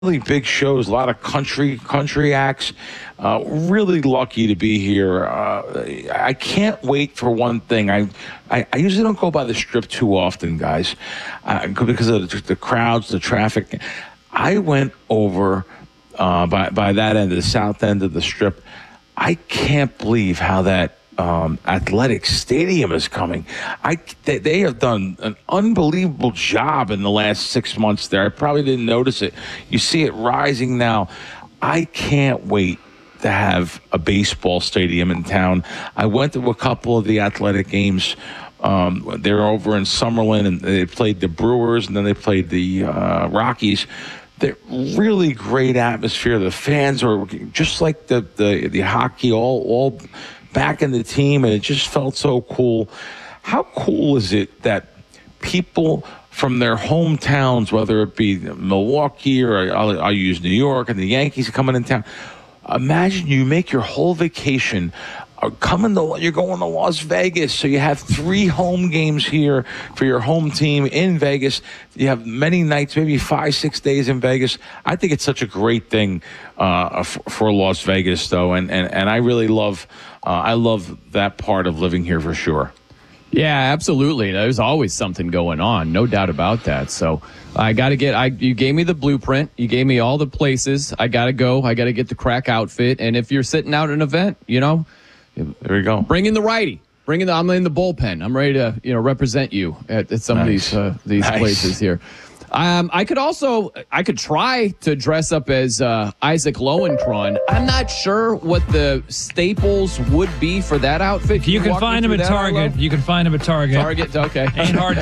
really big shows, a lot of country acts. Really lucky to be here. I can't wait for one thing. I usually don't go by the Strip too often, guys, because of the crowds, the traffic. I went over by that end, the south end of the Strip. I can't believe how that athletic stadium is coming. They have done an unbelievable job in the last 6 months there. I probably didn't notice it. You see it rising now. I can't wait to have a baseball stadium in town. I went to a couple of the athletic games. They're over in Summerlin, and they played the Brewers, and then they played the Rockies. They're really great atmosphere. The fans are just like the hockey, all back in the team, and it just felt so cool. How cool is it that people from their hometowns, whether it be Milwaukee or I'll use New York and the Yankees coming in town, imagine you make your whole vacation you're going to Las Vegas, so you have 3 home games here for your home team in Vegas. You have many nights, maybe 5-6 days in Vegas. I think it's such a great thing for Las Vegas, though, and I really love that part of living here for sure. Yeah, absolutely. There's always something going on, no doubt about that. So I got to you gave me the blueprint. You gave me all the places. I got to go. I got to get the crack outfit. And if you're sitting out at an event, there we go. Bring in the righty. I'm in the bullpen. I'm ready to represent you at some of these places here. I could try to dress up as Isaac Lowenkron. I'm not sure what the staples would be for that outfit. You can find him at Target. Target, okay. Ain't hard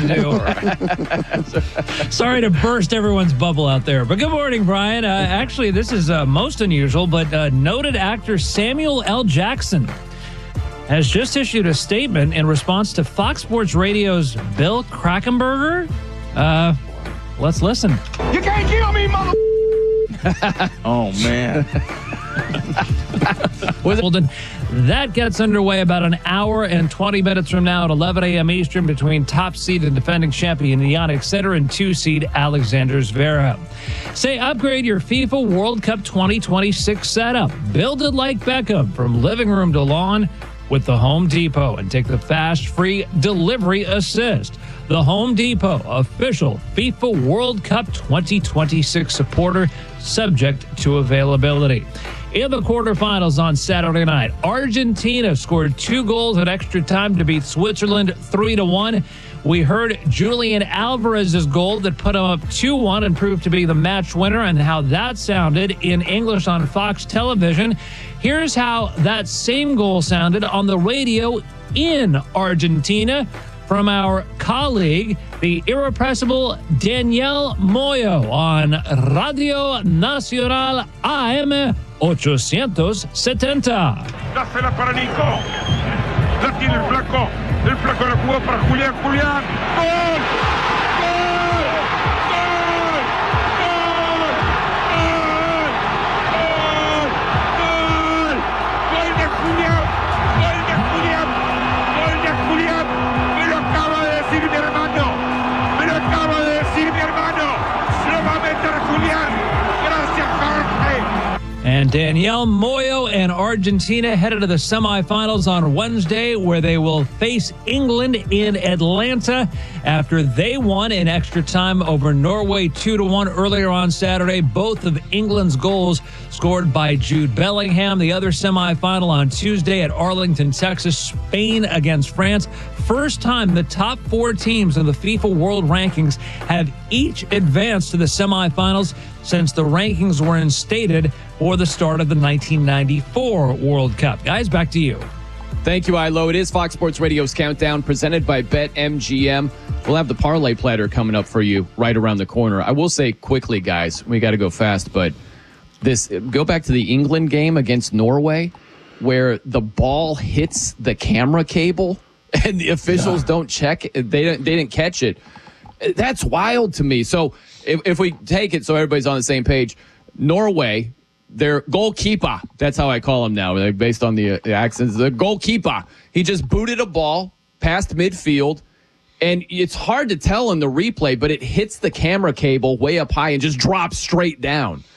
to do. Sorry to burst everyone's bubble out there. But good morning, Brian. Actually, this is most unusual, but noted actor Samuel L. Jackson has just issued a statement in response to Fox Sports Radio's Bill Krackomberger. Let's listen. You can't kill me, mother... Oh, man. That gets underway about an hour and 20 minutes from now at 11 a.m. Eastern between top seed and defending champion Jannik Sinner and 2-seed Alexander Zverev. Say upgrade your FIFA World Cup 2026 setup. Build it like Beckham from living room to lawn with the Home Depot and take the fast, free delivery assist. The Home Depot, official FIFA World Cup 2026 supporter, subject to availability. In the quarterfinals on Saturday night, Argentina scored 2 goals in extra time to beat Switzerland 3-1. We heard Julian Alvarez's goal that put him up 2-1 and proved to be the match winner, and how that sounded in English on Fox television. Here's how that same goal sounded on the radio in Argentina from our colleague, the irrepressible Daniel Moyo on Radio Nacional AM 870. Dásela para Nico. La tiene el flaco. El flaco la jugó para Julián. ¡Gol! And Daniel Moyo and Argentina headed to the semifinals on Wednesday, where they will face England in Atlanta after they won in extra time over Norway 2-1 earlier on Saturday. Both of England's goals scored by Jude Bellingham. The other semifinal on Tuesday at Arlington, Texas, Spain against France. First time the top 4 teams in the FIFA World Rankings have each advanced to the semifinals since the rankings were instated for the start of the 1994 World Cup. Guys, back to you. Thank you, Ilo. It is Fox Sports Radio's Countdown presented by BetMGM. We'll have the parlay platter coming up for you right around the corner. I will say quickly, guys, we got to go fast, but go back to the England game against Norway where the ball hits the camera cable and the officials don't check it. They didn't catch it. That's wild to me. So if we take it so everybody's on the same page, Norway, their goalkeeper, that's how I call him now, based on the accents, the goalkeeper, he just booted a ball past midfield, And it's hard to tell in the replay, but it hits the camera cable way up high and just drops straight down.